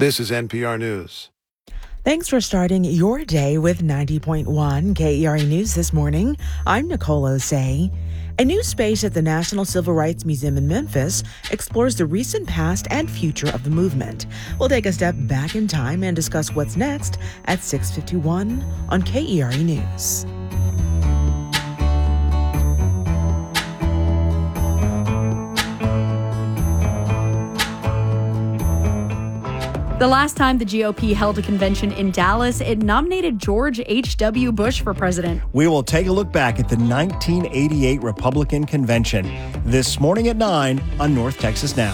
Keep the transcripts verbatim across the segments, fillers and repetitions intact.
This is N P R News. Thanks for starting your day with ninety point one K E R A News this morning. I'm Nicole Osei. A new space at the National Civil Rights Museum in Memphis explores the recent past and future of the movement. We'll take a step back in time and discuss what's next at six fifty-one on K E R A News. The last time the G O P held a convention in Dallas, it nominated George H W. Bush for president. We will take a look back at the nineteen eighty-eight Republican Convention this morning at nine on North Texas Now.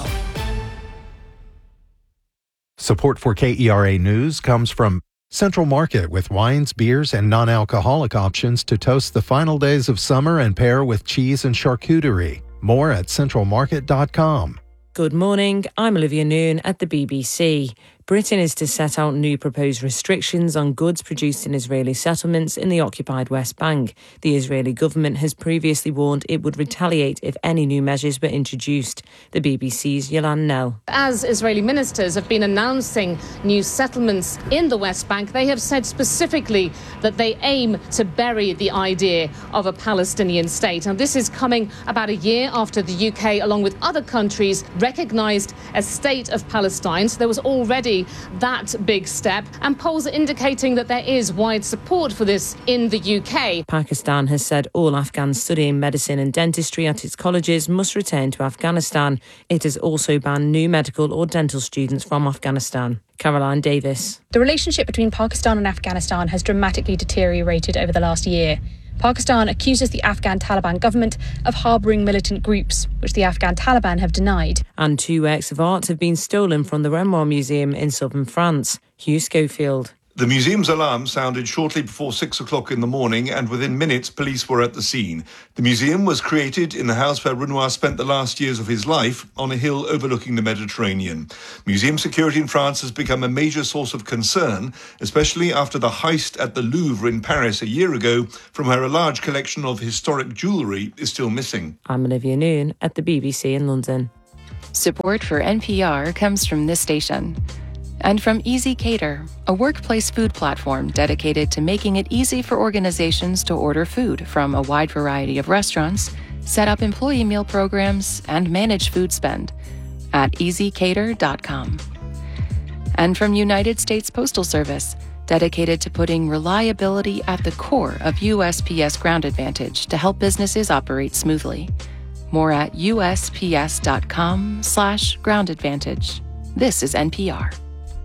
Support for K E R A News comes from Central Market, with wines, beers, and non-alcoholic options to toast the final days of summer and pair with cheese and charcuterie. More at central market dot com. Good morning, I'm Olivia Noon at the B B C. Britain is to set out new proposed restrictions on goods produced in Israeli settlements in the occupied West Bank. The Israeli government has previously warned it would retaliate if any new measures were introduced. The B B C's Yolande Nell. As Israeli ministers have been announcing new settlements in the West Bank, they have said specifically that they aim to bury the idea of a Palestinian state. And this is coming about a year after the U K, along with other countries, recognised a state of Palestine. So there was already that big step, and polls are indicating that there is wide support for this in the U K. Pakistan has said all Afghans studying medicine and dentistry at its colleges must return to Afghanistan. It has also banned new medical or dental students from Afghanistan. Caroline Davis. The relationship between Pakistan and Afghanistan has dramatically deteriorated over the last year. Pakistan accuses the Afghan Taliban government of harbouring militant groups, which the Afghan Taliban have denied. And two works of art have been stolen from the Renoir Museum in southern France. Hugh Schofield. The museum's alarm sounded shortly before six o'clock in the morning, and within minutes police were at the scene. The museum was created in the house where Renoir spent the last years of his life, on a hill overlooking the Mediterranean. Museum security in France has become a major source of concern, especially after the heist at the Louvre in Paris a year ago, from where a large collection of historic jewellery is still missing. I'm Olivia Noon at the B B C in London. Support for N P R comes from this station. And from Easy Cater, a workplace food platform dedicated to making it easy for organizations to order food from a wide variety of restaurants, set up employee meal programs, and manage food spend at easy cater dot com. And from United States Postal Service, dedicated to putting reliability at the core of U S P S Ground Advantage to help businesses operate smoothly. More at U S P S dot com slash ground advantage. This is N P R.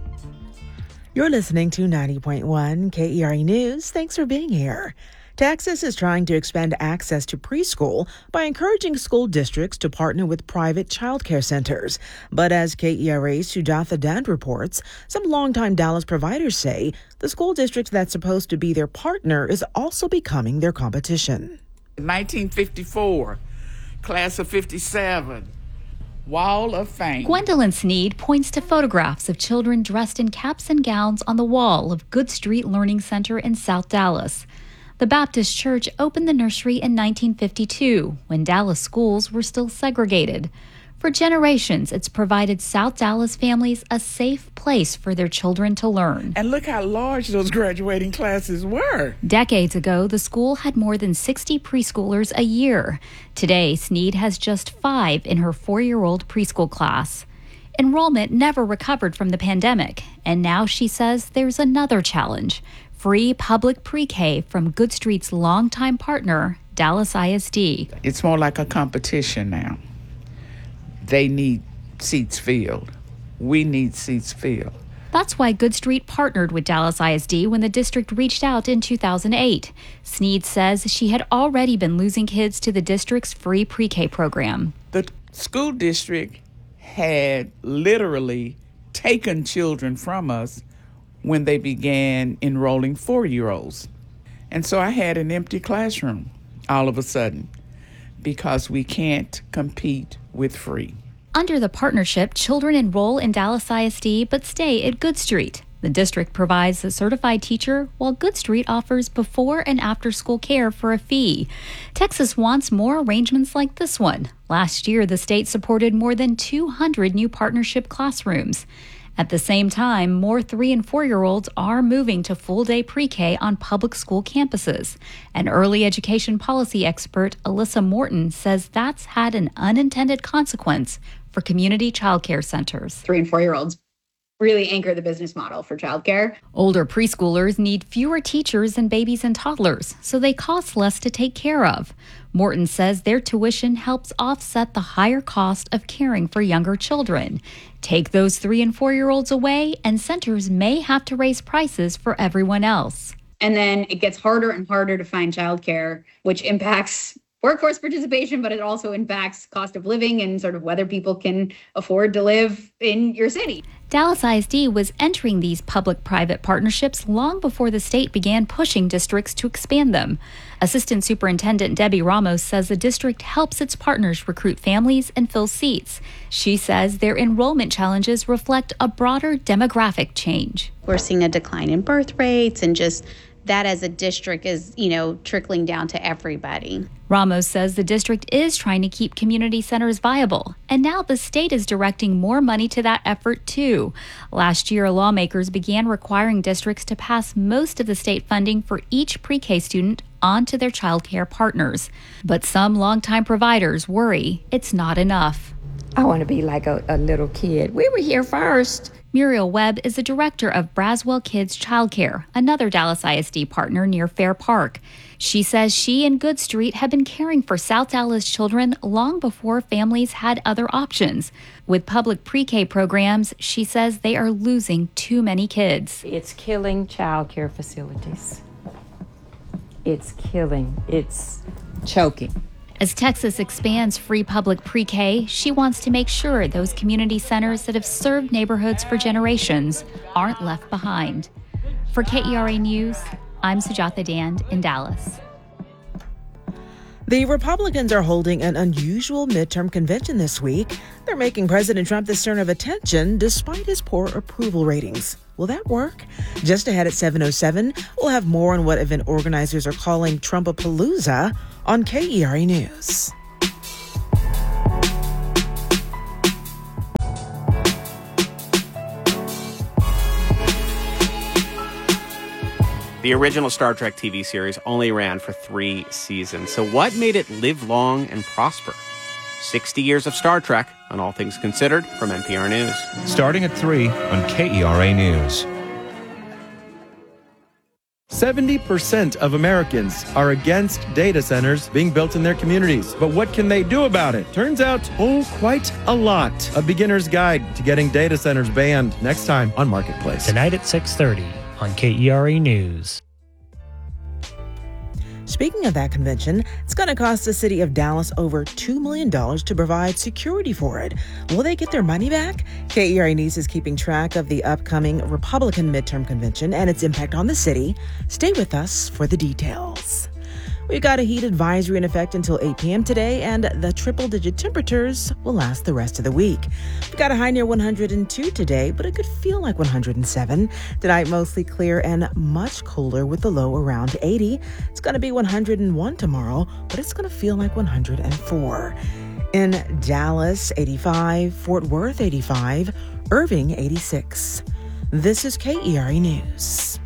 You're listening to ninety point one K E R A News. Thanks for being here. Texas is trying to expand access to preschool by encouraging school districts to partner with private childcare centers. But as K E R A's Sujatha Dand reports, some longtime Dallas providers say the school district that's supposed to be their partner is also becoming their competition. nineteen fifty-four, class of fifty-seven. Wall of Fame. Gwendolyn Sneed points to photographs of children dressed in caps and gowns on the wall of Good Street Learning Center in South Dallas. The Baptist Church opened the nursery in nineteen fifty-two, when Dallas schools were still segregated. For generations, it's provided South Dallas families a safe place for their children to learn. And look how large those graduating classes were. Decades ago, the school had more than sixty preschoolers a year. Today, Sneed has just five in her four-year-old preschool class. Enrollment never recovered from the pandemic, and now she says there's another challenge: free public pre-K from Good Street's longtime partner, Dallas I S D. It's more like a competition now. They need seats filled. We need seats filled. That's why Good Street partnered with Dallas I S D when the district reached out in two thousand eight. Sneed says she had already been losing kids to the district's free pre-K program. The school district had literally taken children from us when they began enrolling four-year-olds. And so I had an empty classroom all of a sudden because we can't compete with free. Under the partnership, children enroll in Dallas I S D but stay at Good Street. The district provides a certified teacher, while Good Street offers before and after school care for a fee. Texas wants more arrangements like this one. Last year, the state supported more than two hundred new partnership classrooms. At the same time, more three and four-year-olds are moving to full-day pre-K on public school campuses. An early education policy expert, Alyssa Morton, says that's had an unintended consequence for community childcare centers. Three and four-year-olds really anchor the business model for childcare. Older preschoolers need fewer teachers than babies and toddlers, so they cost less to take care of. Morton says their tuition helps offset the higher cost of caring for younger children. Take those three and four-year-olds away, and centers may have to raise prices for everyone else. And then it gets harder and harder to find childcare, which impacts workforce participation, but it also impacts cost of living and sort of whether people can afford to live in your city. Dallas I S D was entering these public-private partnerships long before the state began pushing districts to expand them. Assistant Superintendent Debbie Ramos says the district helps its partners recruit families and fill seats. She says their enrollment challenges reflect a broader demographic change. We're seeing a decline in birth rates, and just that as a district is, you know, trickling down to everybody. Ramos says the district is trying to keep community centers viable, and now the state is directing more money to that effort too. Last year, lawmakers began requiring districts to pass most of the state funding for each pre-K student on to their child care partners. But some longtime providers worry it's not enough. I want to be like a, a little kid. We were here first. Muriel Webb is the director of Braswell Kids Childcare, another Dallas I S D partner near Fair Park. She says she and Good Street have been caring for South Dallas children long before families had other options. With public pre-K programs, she says they are losing too many kids. It's killing childcare facilities. It's killing. It's choking. As Texas expands free public pre-K, she wants to make sure those community centers that have served neighborhoods for generations aren't left behind. For K E R A News, I'm Sujatha Dand in Dallas. The Republicans are holding an unusual midterm convention this week. They're making President Trump the center of attention despite his poor approval ratings. Will that work? Just ahead at seven oh seven, we'll have more on what event organizers are calling Trumpapalooza on K E R A News. The original Star Trek T V series only ran for three seasons. So what made it live long and prosper? sixty years of Star Trek on All Things Considered from N P R News. Starting at three on K E R A News. seventy percent of Americans are against data centers being built in their communities. But what can they do about it? Turns out, oh, quite a lot. A beginner's guide to getting data centers banned next time on Marketplace. Tonight at six thirty on K E R A News. Speaking of that convention, it's going to cost the city of Dallas over two million dollars to provide security for it. Will they get their money back? K E R A News is keeping track of the upcoming Republican midterm convention and its impact on the city. Stay with us for the details. We've got a heat advisory in effect until eight p.m. today, and the triple-digit temperatures will last the rest of the week. We've got a high near one hundred two today, but it could feel like one hundred seven. Tonight, mostly clear and much colder with the low around eighty. It's going to be one hundred one tomorrow, but it's going to feel like one hundred four. In Dallas, eighty-five, Fort Worth, eighty-five, Irving, eighty-six. This is K E R A News.